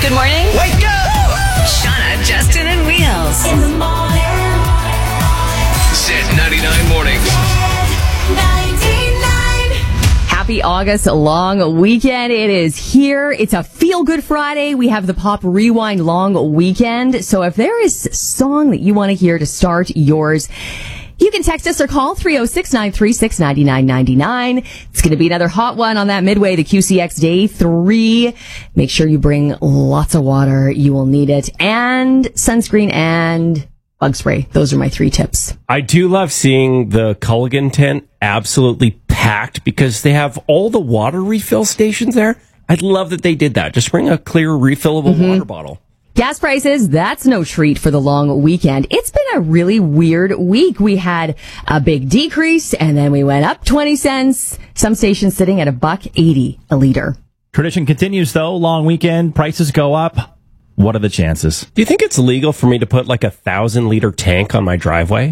Good morning. Wake up! Shauna, Justin, and Wheels. In the morning. Sit 99 morning. 99. Happy August long weekend. It is here. It's a feel-good Friday. We have the Pop Rewind long weekend. So if there is a song that you want to hear to start yours, you can text us or call 306-936-9999. It's going to be another hot one on that midway, the QCX Day 3. Make sure you bring lots of water. You will need it. And sunscreen and bug spray. Those are my 3 tips. I do love seeing the Culligan tent absolutely packed because they have all the water refill stations there. I'd love that they did that. Just bring a clear refillable water bottle. Gas prices, that's no treat for the long weekend. It's been a really weird week. We had a big decrease and then we went up 20 cents. Some stations sitting at $1.80 a liter. Tradition continues though. Long weekend, prices go up. What are the chances? Do you think it's legal for me to put like 1,000-liter tank on my driveway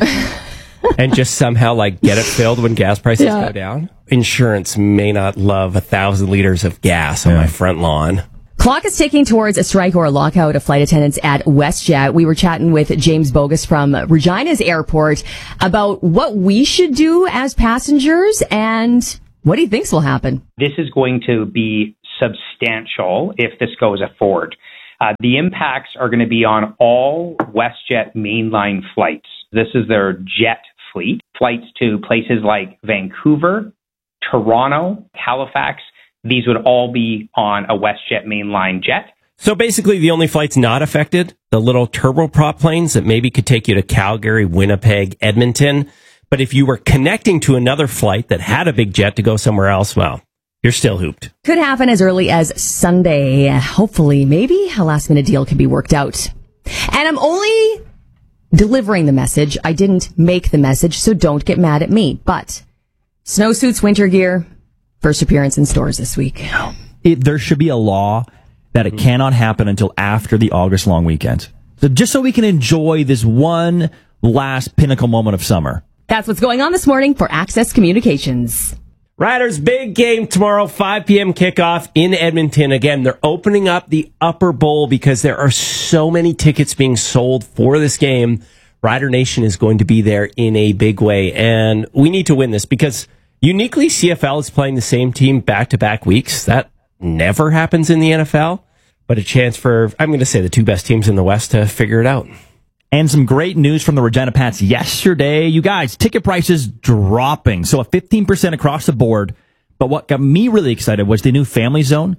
and just somehow like get it filled when gas prices go down? Insurance may not love 1,000 liters of gas on my front lawn. Clock is ticking towards a strike or a lockout of flight attendants at WestJet. We were chatting with James Bogus from Regina's airport about what we should do as passengers and what he thinks will happen. This is going to be substantial if this goes forward. The impacts are going to be on all WestJet mainline flights. This is their jet fleet. Flights to places like Vancouver, Toronto, Halifax. These would all be on a WestJet mainline jet. So basically the only flights not affected, the little turboprop planes that maybe could take you to Calgary, Winnipeg, Edmonton. But if you were connecting to another flight that had a big jet to go somewhere else, well, you're still hooped. Could happen as early as Sunday. Hopefully, maybe a last-minute deal can be worked out. And I'm only delivering the message. I didn't make the message, so don't get mad at me. But snowsuits, winter gear, first appearance in stores this week. There should be a law that it cannot happen until after the August long weekend. So just so we can enjoy this one last pinnacle moment of summer. That's what's going on this morning for Access Communications. Riders, big game tomorrow, 5 p.m. kickoff in Edmonton. Again, they're opening up the upper bowl because there are so many tickets being sold for this game. Rider Nation is going to be there in a big way, and we need to win this because uniquely CFL is playing the same team back-to-back weeks. That never happens in the NFL, but a chance for, I'm going to say, the 2 best teams in the West to figure it out. And some great news from the Regina Pats yesterday. You guys, ticket prices dropping. So a 15% across the board. But what got me really excited was the new Family Zone,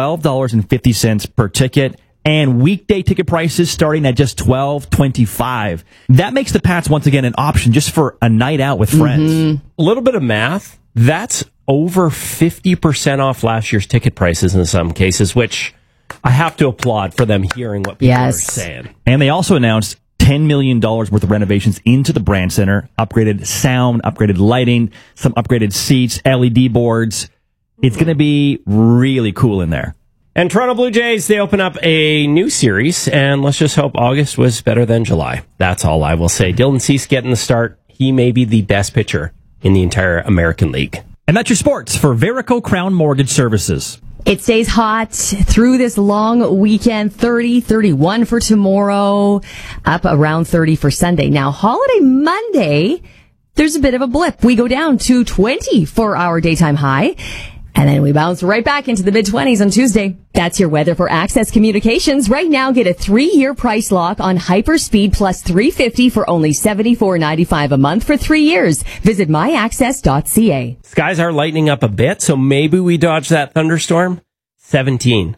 $12.50 per ticket. And weekday ticket prices starting at just $12.25. That makes the Pats once again an option just for a night out with friends. A little bit of math. That's over 50% off last year's ticket prices in some cases, which I have to applaud for them hearing what people are saying. And they also announced $10 million worth of renovations into the Brand Center, upgraded sound, upgraded lighting, some upgraded seats, LED boards. It's going to be really cool in there. And Toronto Blue Jays, they open up a new series, and let's just hope August was better than July. That's all I will say. Dylan Cease getting the start. He may be the best pitcher in the entire American League. And that's your sports for Verico Crown Mortgage Services. It stays hot through this long weekend, 30, 31 for tomorrow, up around 30 for Sunday. Now, holiday Monday, there's a bit of a blip. We go down to 20 for our daytime high, and then we bounce right back into the mid-20s on Tuesday. That's your weather for Access Communications. Right now, get a 3-year price lock on Hyperspeed plus $350 for only $74.95 a month for 3 years. Visit myaccess.ca. Skies are lightening up a bit, so maybe we dodge that thunderstorm. 17.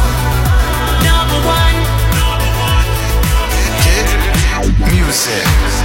Number one. Music.